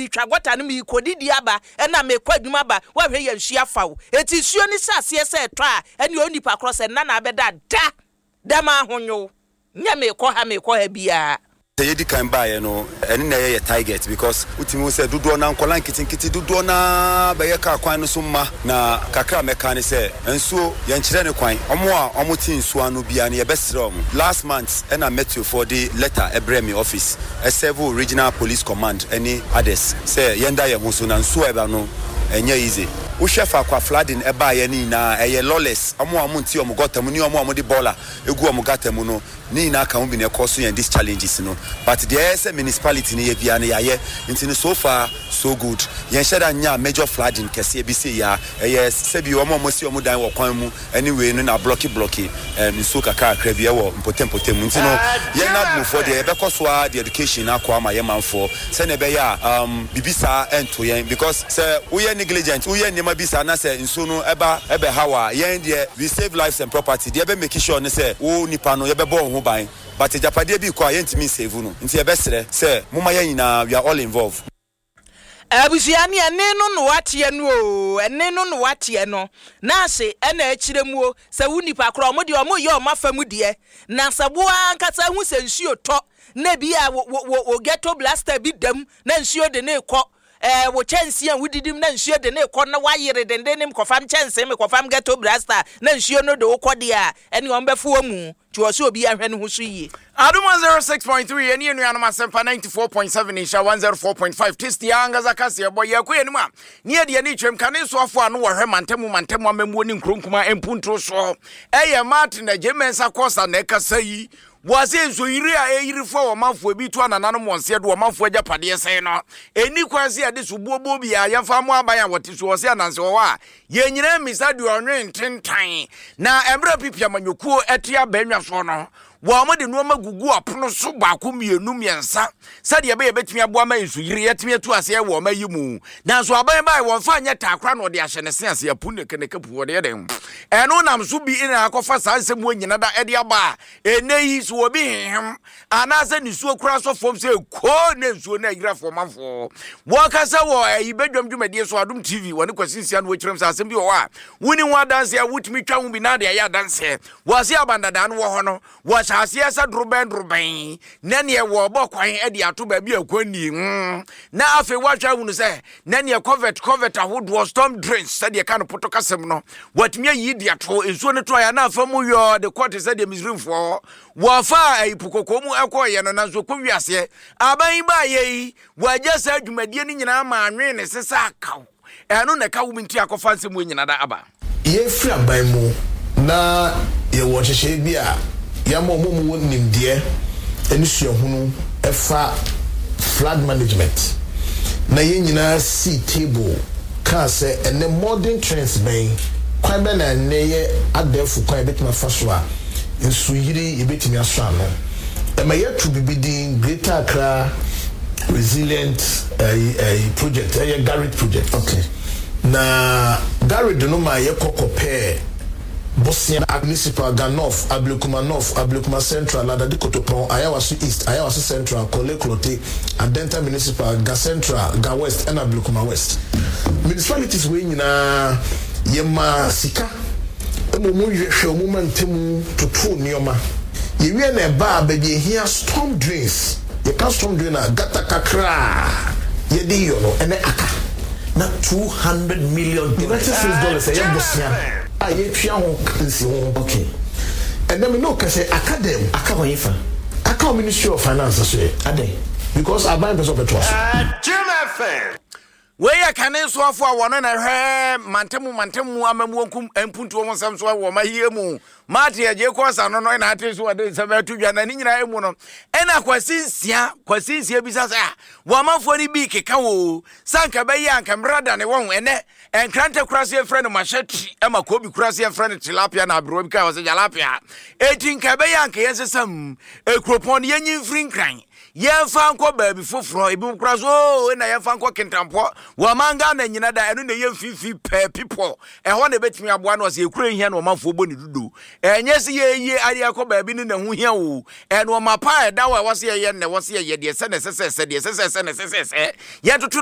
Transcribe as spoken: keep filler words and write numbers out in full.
mi twa gota no mi kodidi aba e na me kwadwuma ba wa hwe ye nhia fawo eti suo ni sase se to a ene onipa cross na na abeda da da ma honyo nya me ko ha me ko ha bia the yedi kan bae no ene na ye target because utimi say dodo na nkolan kitinkiti dodo na be ye ka kwan no so ma na kakra meka ne say ensuo ye nkyere ne kwan omo a omo ti nsuo anu bia ne ye besere omo last month ena met you for the letter ebremi office a several regional police command any others say yenda ye ho so na nsuo eba no enye easy wo shefa kwa flooding eba ye ni na eye lawless omo omo nti omo gotamu ni omo omo di baller egu omo gatamu no ni na ka be ne cause you these challenges no but there is a municipality ni ye bia na yaye nti so far so good yen sheda nya major flooding kese bi say ya eye se bi omo omo si omo dan wo kwan mu anyway no na blocky blocky em so kaka akra bi e wo mpotem potem nti no yen na move for the be koso the education akwa ma ye manfo se na be ya um bibisa ento yen because se we are negligent we are nema bisa na se nso no eba ebe hawa yen there we save lives and property there be make sure ne se wo nipa no ye be bo but Japade bi kwa yentimi save no nti ebesere say moma yanyina we are all involved abusiani ene no no watie no o ene no no watie no na se ena akiremu o se wunipa kro mo de o mo ye o mafamu de na saboa nkasa hu se nsuo to na bia wo ghetto blaster bi dam na nsuo de na ekọ eh wo chance an wudidim na nsuo de na ekọ na wayere dende nim kofam chance me kofam ghetto blaster na nsuo no de okọ de a ene on befo mu tuoso obi ahwe ne ho so yi Aduma zero six point three eni enu anoma sempa ninety-four point seven isha one oh four point five testi anga zakase boy yakoye ni ma ni ade ni twem kane so afo anu wo hwe mantemu mantemu amemu ni nkronkuma empuntro so eye Martin na Jemensa Kosa na ekasa yi wase nso yiri a eyiri fo wo manfo bi to ananano monse do wo manfo agapade sen no eni kwase ade so buobo bi a yemfa mo aban a wote so wose ananse wo a ye nyina misa du onwen tentan na emra pipia manyokuo etia banwa so no wo mo de no magugu apono so baako mienu miensa sade ye be betimi aboa ma nso yiri yetimi atu ase e wo mayimu na so aban bai wo fa anya takra no de ahye ne se ase apu ne kene kapu wo de dem eno nam so bi ina akofa sansem wo nyina da e de aba eneyi so obi hem anase ni suo kura so fom se ko ne nsuo na yira fo manfo wo kasa wo ayi bedwam dwumade so Adum T V woni kwasinsia no wekirem sa asem bi wo a woni ho danse a wutimi twa hu bi na de ya danse wo ase abandada no wo ho no wo Asia sa druben druben nene wo bo kwan e de ato ba bi akwani na afi watwa hunu se nene covet covet ahodo storm drains se de kan poto kasem no watmi yi de ato ensuo ne to ya na afamu yo de court se de misrimfo wo fa aipukoko mu ekoye no na so kwiase aban ba ye waje sa adwumadie ni nyina ma anwe ne sesa akaw eno ne ka wo minti akofa nsem nyina da aba ye fi aban mu na ye wo hyehyɛ bi a yamo mo mo nimdeɛ eni suahunu efa flood management na ye nyina si table ka se ene modern trends ben kwan be na ne ye adefu kwan betima fa so a nsu yiri ye betimi aso ano e ma ye to bibidi Greater Accra resilient a project a Garrett project okay na Garrett no ma ye kokope Bosnia Municipal Ganof, Ablekuma North, Ablekuma Central, Ladadi Kotopon, Ayawasu East, Ayawasu Central, Kole Klote, Adenta Municipal, Ga Central, Ga West, and Ablekuma West. Municipalities we na yema sika. Emo mu yehwe omo ntemu tutu nioma. Ye wie na ba baby here storm drains. Ye can storm drain na gata kakra. Ye di yo no ene aka. Na two hundred million United States dollars e Bosnia. Ah, ye twa ho kansi ho okay and then me no ka say academy akawanyifa aka Ministry of Finance so ade because I buy person beto so Jim F M we ya kanen so afo a wono na hwe mantemu mantemu amamu onkum empuntu wo nsam so wo mahie mu mate aje kosa no no na ate so ade sabatu dwa na ni nyina emu no ena kwasinsia kwasinsia bisa sa wo amafo ni bi keka wo sanka be ya anka mrada ne won ene enkrante kurase friend machete ema ko bi kurase friend tilapia na abro bi ka wo se jalapia etin ka be ya anka yesesam ekropon yenyin frinkran yemfa nko baabi foforo ebi kura so na yemfa nko kentampo wa manga na nyina da eno na yemfifi pe people e ho na betimi aboa no se ekura hia na omafo bo ni dudu enye se ye ye ari akọ baabi ni na hu hia wo eno mapa e da wa wose ye ne wose ye de se ne se se se de se se se ne se se se ye tutu